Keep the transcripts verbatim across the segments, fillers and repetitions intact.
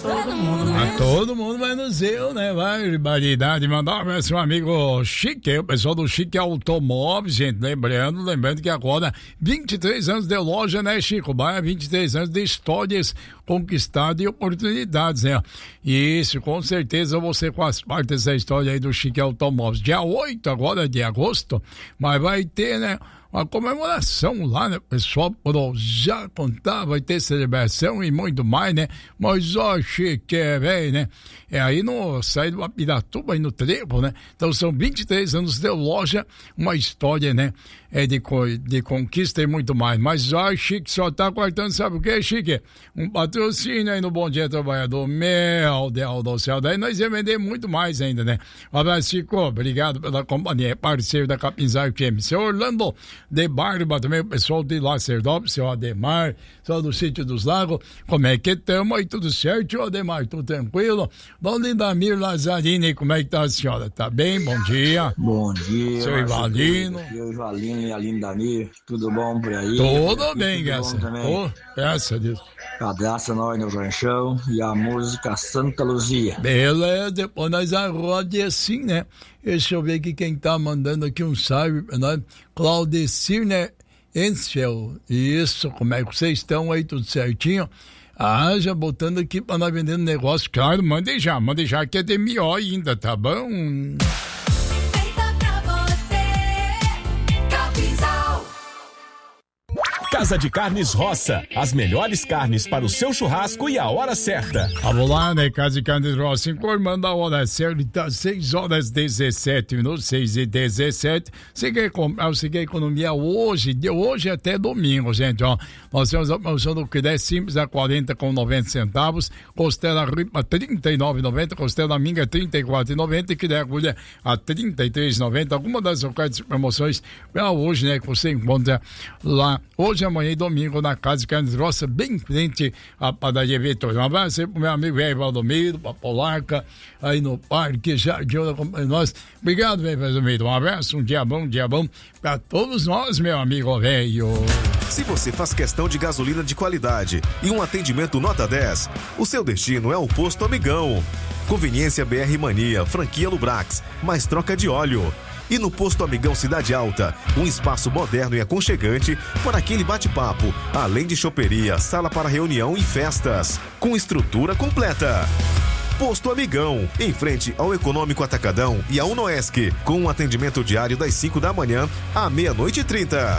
todo mundo, né? A todo mundo vai no seu, né? Vai, variedade. Mandar um abraço pro meu amigo Chique, o pessoal do Chique Automóveis, gente. Lembrando, lembrando que agora vinte e três anos de loja, né, Chico? Vai, vinte e três anos de histórias conquistadas e oportunidades, né? E isso, com certeza você faz parte dessa história aí do Chique Automóveis. Dia oito agora de agosto, mas vai ter, né? Uma comemoração lá, né? O pessoal já contar, vai ter celebração e muito mais, né? Mas ó, Chique, é velho, né? É aí no sair do Piratuba, aí no Trevo, né? Então são vinte e três anos de loja, uma história, né? É de, de conquista e muito mais. Mas ó, Chique, só tá cortando, sabe o que, Chique? Um patrocínio aí no Bom Dia Trabalhador, meu Deus do céu. Daí nós ia vender muito mais ainda, né? Um abraço, Chico, obrigado pela companhia, é parceiro da Capinzar F M. Seu Orlando de Barba também, o pessoal de Lacerdópolis, seu Ademar, pessoal do Sítio dos Lagos, como é que estamos aí, tudo certo, Ademar, tudo tranquilo? Dona Lindamir Lazzarini, como é que tá a senhora? Tá bem? Bom dia. Bom dia. Seu Ivalino. Eu, Ivalino e a Lindamir, tudo bom por aí? Tudo bem, graças a Deus. Graças a Deus. Cadastra nós no ranchão e a música Santa Luzia. Beleza, depois nós arrode assim, né? Deixa eu ver aqui quem tá mandando aqui um salve pra nós. Claudecir, né? Ensel. Isso, como é que vocês estão aí, tudo certinho? Ah, já botando aqui pra nós vendendo negócio. Claro, mande já, mande já que é de melhor ainda, tá bom? Casa de Carnes Roça, as melhores carnes para o seu churrasco e a hora certa. Vamos lá, né? Casa de Carnes Roça, informando a hora certa, tá seis horas e dezessete minutos, seis e dezessete. Você quer comprar, você quer economia hoje, de hoje até domingo, gente, ó. Nós temos a promoção do filé simples a quarenta com noventa centavos, costela ripa trinta e nove e noventa, costela minga trinta e quatro e noventa e filé agulha a trinta e três e noventa. Alguma das ofertas e promoções para hoje, né, que você encontra lá hoje, amanhã e domingo na Casa de Carnes Roça, bem em frente à padaria Vitória. Um abraço aí pro meu amigo velho Valdomiro, pra Polarca, aí no Parque Jardim, acompanha nós. Obrigado, velho Valdomiro. Um abraço, um dia bom, um dia bom pra todos nós, meu amigo velho. Se você faz questão de gasolina de qualidade e um atendimento nota dez, o seu destino é o Posto Amigão. Conveniência B R Mania, franquia Lubrax, mais troca de óleo. E no Posto Amigão Cidade Alta, um espaço moderno e aconchegante para aquele bate-papo, além de choperia, sala para reunião e festas, com estrutura completa. Posto Amigão, em frente ao Econômico Atacadão e ao Unoesc, com um atendimento diário das cinco da manhã à meia-noite e trinta.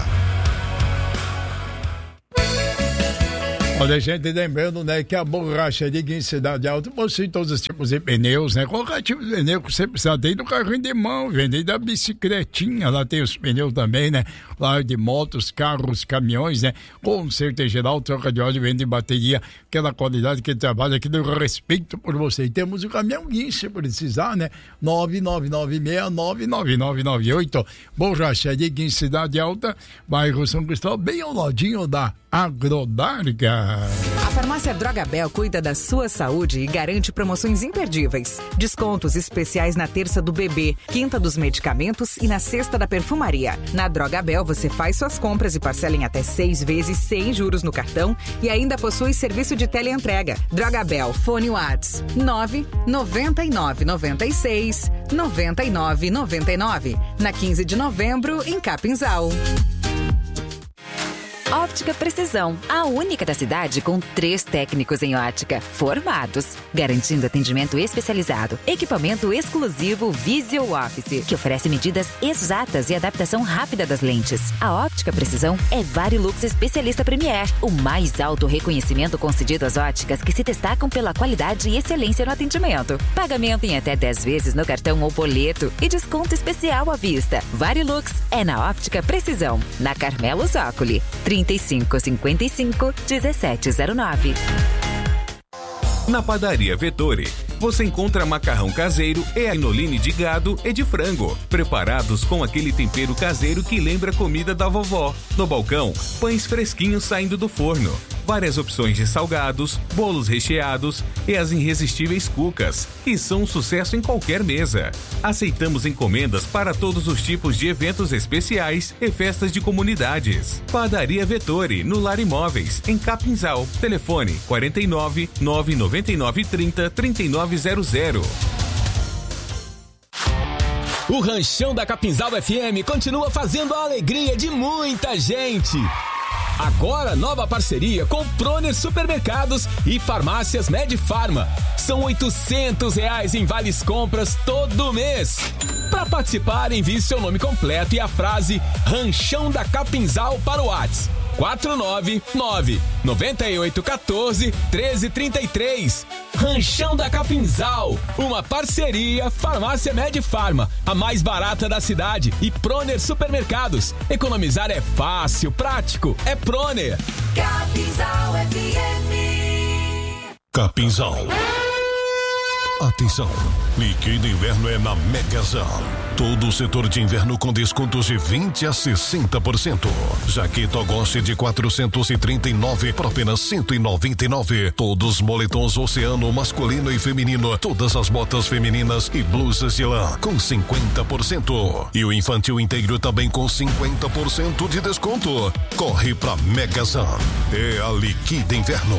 Olha, gente, lembrando, né, que a borracharia em Cidade Alta possui todos os tipos de pneus, né? Qualquer tipo de pneu que você precisa ter do carrinho de mão, vende da bicicletinha, lá tem os pneus também, né? Lá de motos, carros, caminhões, né? Conserto em geral, troca de óleo, vende bateria, aquela qualidade que trabalha, aquele respeito por você. E temos o caminhão Guincho, se precisar, né? nove nove nove seis nove nove nove nove oito. Borracharia em Cidade Alta, bairro São Cristóvão, bem ao ladinho da Agrodarga. A farmácia Drogabel cuida da sua saúde e garante promoções imperdíveis. Descontos especiais na terça do bebê, quinta dos medicamentos e na sexta da perfumaria. Na Drogabel você faz suas compras e parcela em até seis vezes sem juros no cartão e ainda possui serviço de teleentrega. Drogabel, fone Whats nove noventa e nove noventa e seis noventa e nove noventa e nove. Na quinze de novembro, em Capinzal. Óptica Precisão, a única da cidade com três técnicos em ótica formados, garantindo atendimento especializado, equipamento exclusivo Visual Office, que oferece medidas exatas e adaptação rápida das lentes. A Óptica Precisão é Varilux Especialista Premier, o mais alto reconhecimento concedido às óticas que se destacam pela qualidade e excelência no atendimento. Pagamento em até dez vezes no cartão ou boleto e desconto especial à vista. Varilux é na Óptica Precisão, na Carmelo Zócoli, trinta e cinco, cinquenta e cinco, dezessete zero nove. Na Padaria Vettori, você encontra macarrão caseiro e anoline de gado e de frango, preparados com aquele tempero caseiro que lembra a comida da vovó. No balcão, pães fresquinhos saindo do forno. várias opções de salgados, bolos recheados e as irresistíveis cucas, que são um sucesso em qualquer mesa. Aceitamos encomendas para todos os tipos de eventos especiais e festas de comunidades. Padaria Vettori, no Lar Imóveis, em Capinzal. Telefone quarenta e nove, nove nove nove, trinta, trinta e nove zero zero. O Ranchão da Capinzal F M continua fazendo a alegria de muita gente. Agora, nova parceria com Proner Supermercados e Farmácias Medfarma. São oitocentos reais em vales compras todo mês. Para participar, envie seu nome completo e a frase Ranchão da Capinzal para o WhatsApp. quatro nove nove, nove oito um quatro, um três três três. Ranchão da Capinzal, uma parceria Farmácia Medfarma, a mais barata da cidade, e Proner Supermercados. Economizar é fácil, prático, é Proner. Capinzal F M. Capinzal. Atenção, liquida inverno é na Megazão. Todo o setor de inverno com descontos de vinte a sessenta por cento. Jaqueta Goste de quatrocentos e trinta e nove por apenas cento e noventa e nove. Todos moletons Oceano masculino e feminino. Todas as botas femininas e blusas de lã com cinquenta por cento. E o infantil inteiro também com cinquenta por cento de desconto. Corre pra Megazão. É a liquida inverno.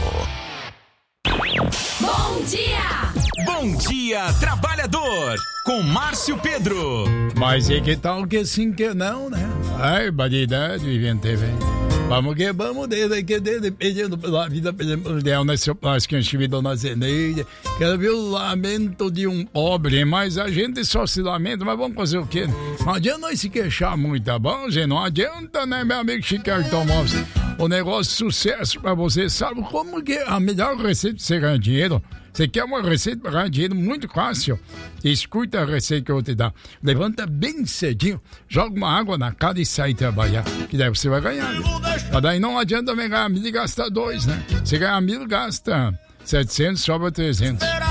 Bom dia! Bom dia, trabalhador! Com Márcio Pedro. Mas e que tal que sim que não, né? Ai, variedade, inventei, velho. Vamos que vamos, desde que desde pedindo pela vida, pedindo pelo ideal, né, seu Plástico, que estive Dona Zeneide. Quero ver o lamento de um pobre, mas a gente só se lamenta, mas vamos fazer o quê? Não adianta nós se queixar muito, tá bom, gente? Não adianta, né, meu amigo Chiquinho Automóveis? O negócio de sucesso pra você, sabe como que é a melhor receita de você ganhar dinheiro? Você quer uma receita para ganhar dinheiro muito fácil? Escuta a receita que eu vou te dar. Levanta bem cedinho, joga uma água na cara e sai trabalhar. Que daí você vai ganhar. Né? Mas daí não adianta também ganhar mil e gastar dois, né? Você ganhar mil, gasta setecentos, sobra trezentos.